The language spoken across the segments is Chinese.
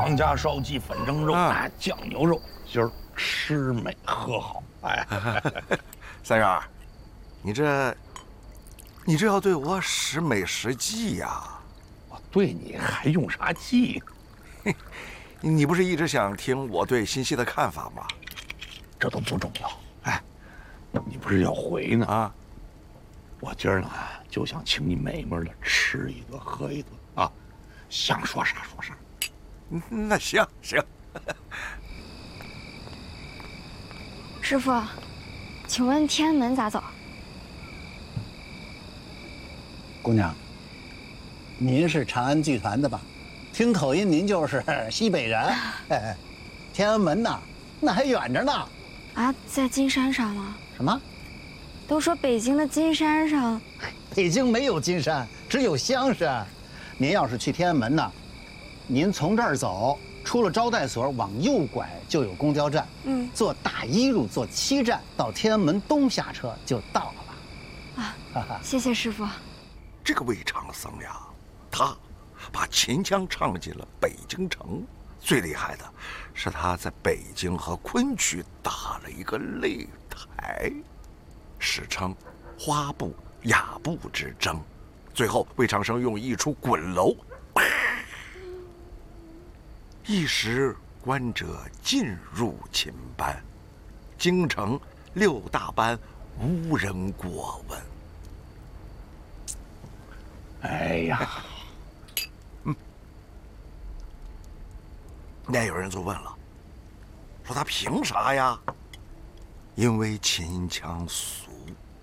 张家烧鸡、粉蒸肉、酱牛肉，今儿吃美喝好。哎， 三元，你这要对我使美使计呀？ 我对你还用啥计？ 你不是一直想听我对新戏的看法吗？ 这都不重要。哎，你不是要回呢？啊，我今儿呢就想请你美美的吃一顿喝一顿啊，想说啥说啥。 那行。 师傅，请问天安门咋走？ 姑娘，您是长安剧团的吧？听口音您就是西北人。天安门呐，那还远着呢。 啊，在金山上吗？ 什么？ 都说北京的金山上。 北京没有金山，只有香山。您要是去天安门呢，您从这儿走，出了招待所往右拐就有公交站。坐大一路坐7站到天安门东下车就到了。 啊，谢谢师傅。 这个魏长僧呀，他把秦腔唱进了北京城。最厉害的是他在北京和昆曲打了一个擂台，史称花布雅布之争。最后魏长生用一出滚楼，一时观者尽入秦班，京城6大班无人过问。 哎呀， 那有人就问了，说他凭啥呀？因为秦腔俗，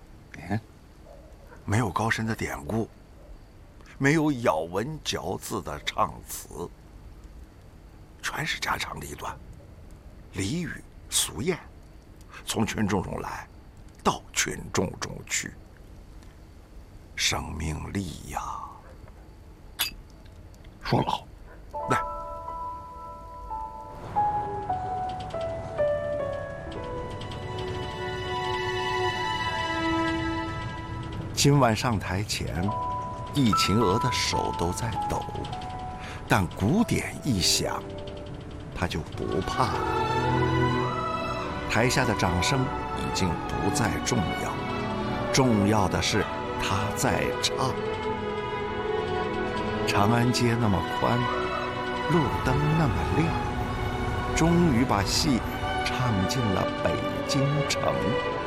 没有高深的典故，没有咬文嚼字的唱词，全是家长里短、俚语俗谚，从群众中来，到群众中去。生命力呀！ 说得好， 来。今晚上台前，易秦娥的手都在抖，但鼓点一响，她就不怕了。台下的掌声已经不再重要，重要的是她在唱。长安街那么宽，路灯那么亮，终于把戏唱进了北京城。